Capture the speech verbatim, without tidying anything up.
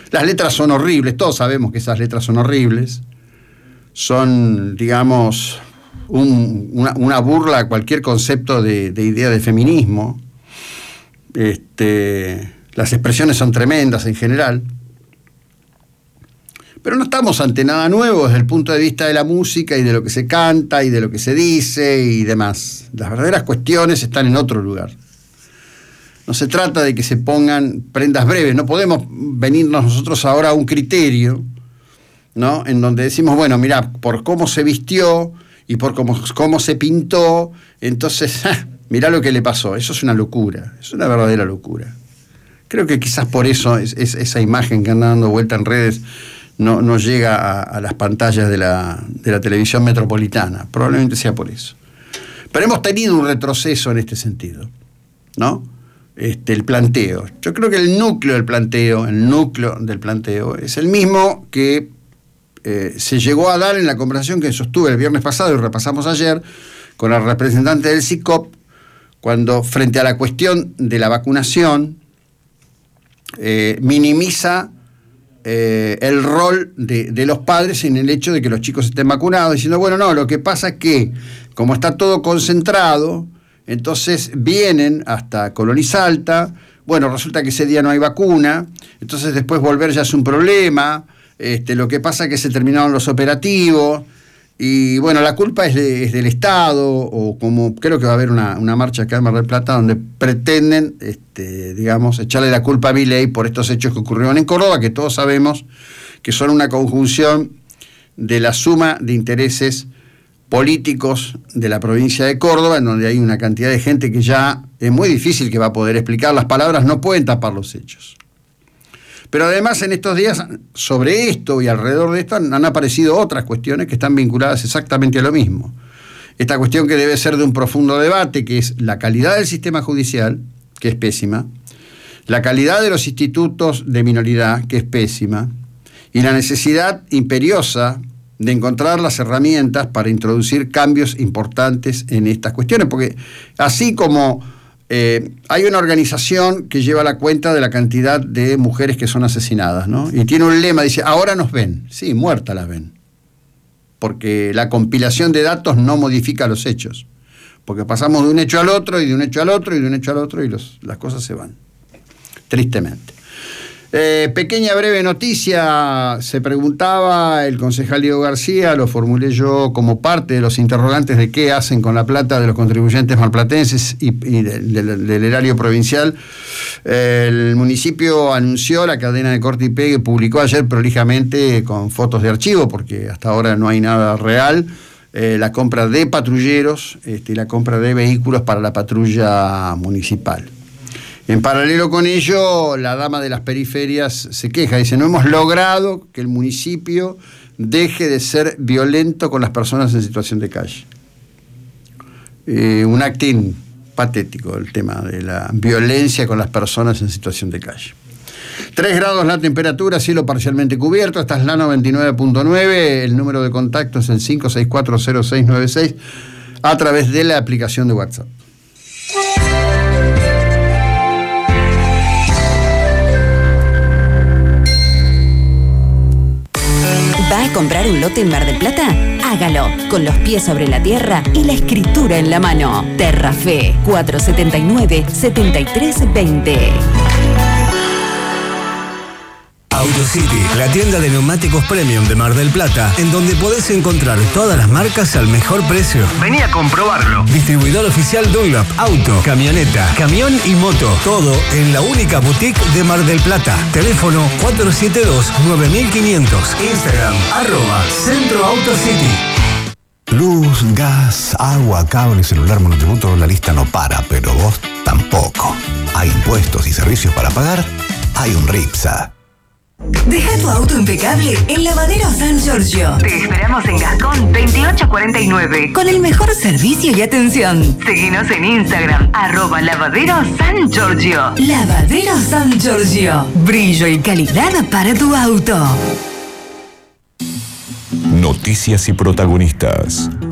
Las letras son horribles, todos sabemos que esas letras son horribles. Son, digamos, un, una, una burla a cualquier concepto de, de idea de feminismo. Este, las expresiones son tremendas en general. Pero no estamos ante nada nuevo desde el punto de vista de la música y de lo que se canta y de lo que se dice y demás. Las verdaderas cuestiones están en otro lugar. No se trata de que se pongan prendas breves. No podemos venirnos nosotros ahora a un criterio, ¿no?, en donde decimos, bueno, mirá, por cómo se vistió y por cómo, cómo se pintó, entonces, mirá lo que le pasó. Eso es una locura, es una verdadera locura. Creo que quizás por eso es, es esa imagen que anda dando vuelta en redes no, no llega a, a las pantallas de la, de la televisión metropolitana. Probablemente sea por eso. Pero hemos tenido un retroceso en este sentido, ¿no? Este, el planteo. Yo creo que el núcleo del planteo, el núcleo del planteo es el mismo que eh, se llegó a dar en la conversación que sostuve el viernes pasado y repasamos ayer con el representante del SICOP, cuando frente a la cuestión de la vacunación eh, minimiza eh, el rol de, de los padres en el hecho de que los chicos estén vacunados, diciendo, bueno, no, lo que pasa es que como está todo concentrado, entonces vienen hasta Colón y Salta, bueno, resulta que ese día no hay vacuna, entonces después volver ya es un problema, este, lo que pasa es que se terminaron los operativos, y bueno, la culpa es, de, es del Estado, o como creo que va a haber una, una marcha acá en Mar del Plata donde pretenden, este, digamos, echarle la culpa a Milei por estos hechos que ocurrieron en Córdoba, que todos sabemos que son una conjunción de la suma de intereses políticos de la provincia de Córdoba, en donde hay una cantidad de gente que ya es muy difícil que va a poder explicar. Las palabras no pueden tapar los hechos. Pero además en estos días, sobre esto y alrededor de esto, han aparecido otras cuestiones que están vinculadas exactamente a lo mismo. Esta cuestión que debe ser de un profundo debate, que es la calidad del sistema judicial, que es pésima, la calidad de los institutos de minoridad, que es pésima, y la necesidad imperiosa de encontrar las herramientas para introducir cambios importantes en estas cuestiones, porque así como eh, hay una organización que lleva la cuenta de la cantidad de mujeres que son asesinadas, ¿no? Y tiene un lema, dice, ahora nos ven. Sí, muertas las ven, porque la compilación de datos no modifica los hechos, porque pasamos de un hecho al otro, y de un hecho al otro, y de un hecho al otro, y los, las cosas se van, tristemente. Eh, pequeña breve noticia, se preguntaba el concejal Diego García, lo formulé yo como parte de los interrogantes de qué hacen con la plata de los contribuyentes marplatenses y, y de, de, del erario provincial. Eh, el municipio anunció, la cadena de corte y pegue publicó ayer prolijamente con fotos de archivo, porque hasta ahora no hay nada real, eh, la compra de patrulleros este, y la compra de vehículos para la patrulla municipal. En paralelo con ello, la dama de las periferias se queja, dice, no hemos logrado que el municipio deje de ser violento con las personas en situación de calle. Eh, un actín patético el tema de la violencia con las personas en situación de calle. tres grados la temperatura, cielo parcialmente cubierto, esta es la noventa y nueve punto nueve, el número de contacto es el cinco seis cuatro cero seis nueve seis a través de la aplicación de WhatsApp. ¿Va a comprar un lote en Mar del Plata? Hágalo con los pies sobre la tierra y la escritura en la mano. Terrafe cuatro siete nueve, siete tres dos cero. AutoCity, la tienda de neumáticos premium de Mar del Plata, en donde podés encontrar todas las marcas al mejor precio. Vení a comprobarlo. Distribuidor oficial Dunlop, auto, camioneta, camión y moto. Todo en la única boutique de Mar del Plata. Teléfono cuatro siete dos, nueve mil quinientos. Instagram, arroba Centro AutoCity. Luz, gas, agua, cable, celular, monotributo, la lista no para, pero vos tampoco. Hay impuestos y servicios para pagar, hay un RIPSA. Deja tu auto impecable en Lavadero San Giorgio. Te esperamos en Gascón veintiocho cuarenta y nueve con el mejor servicio y atención. Seguinos en Instagram, arroba Lavadero San Giorgio. Lavadero San Giorgio. Brillo y calidad para tu auto. Noticias y protagonistas.